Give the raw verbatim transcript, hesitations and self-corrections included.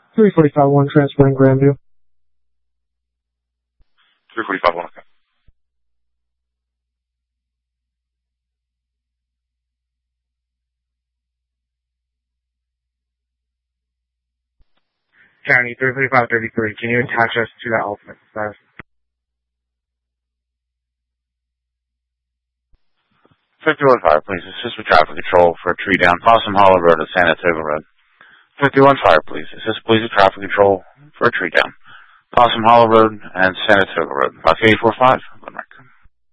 three forty-five one transferring Grandview. three forty-five one, okay. County three forty-five thirty-three, can you attach us to that ultimate status? fifty-one Fire, please. Assist with traffic control for a tree down Possum Hollow Road and Sanatoga Road. fifty-one Fire, please. Assist police with traffic control for a tree down Possum Hollow Road and Sanatoga Road. Fox eight four five.